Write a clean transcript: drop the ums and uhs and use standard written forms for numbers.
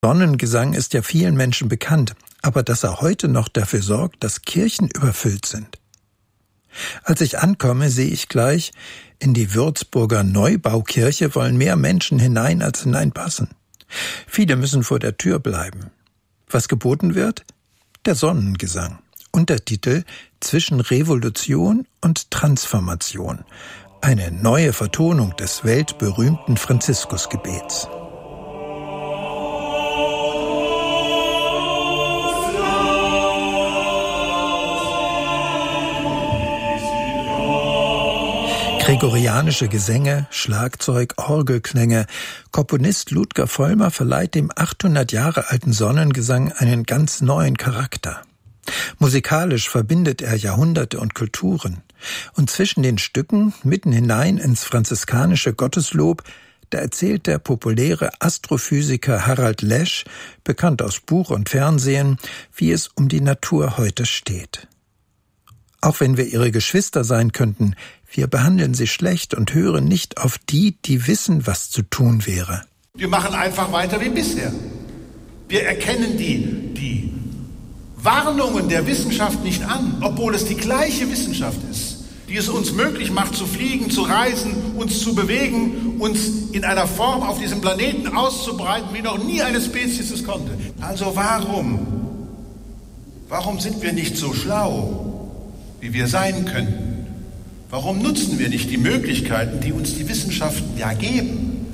Sonnengesang ist ja vielen Menschen bekannt, aber dass er heute noch dafür sorgt, dass Kirchen überfüllt sind. Als ich ankomme, sehe ich gleich, in die Würzburger Neubaukirche wollen mehr Menschen hinein, als hineinpassen. Viele müssen vor der Tür bleiben. Was geboten wird? Der Sonnengesang. Untertitel: Zwischen Revolution und Transformation. Eine neue Vertonung des weltberühmten Franziskusgebets. Gregorianische Gesänge, Schlagzeug, Orgelklänge. Komponist Ludger Vollmer verleiht dem 800 Jahre alten Sonnengesang einen ganz neuen Charakter. Musikalisch verbindet er Jahrhunderte und Kulturen. Und zwischen den Stücken, mitten hinein ins franziskanische Gotteslob, da erzählt der populäre Astrophysiker Harald Lesch, bekannt aus Buch und Fernsehen, wie es um die Natur heute steht. Auch wenn wir ihre Geschwister sein könnten, wir behandeln sie schlecht und hören nicht auf die, die wissen, was zu tun wäre. Wir machen einfach weiter wie bisher. Wir erkennen die Warnungen der Wissenschaft nicht an, obwohl es die gleiche Wissenschaft ist, die es uns möglich macht, zu fliegen, zu reisen, uns zu bewegen, uns in einer Form auf diesem Planeten auszubreiten, wie noch nie eine Spezies es konnte. Also warum sind wir nicht so schlau, wie wir sein könnten? Warum nutzen wir nicht die Möglichkeiten, die uns die Wissenschaften ja geben?